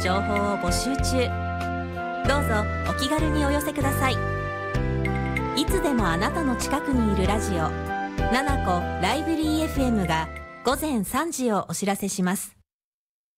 情報を募集中。どうぞお気軽にお寄せください。いつでもあなたの近くにいるラジオ、ナナコライブリー FM が午前3時をお知らせします。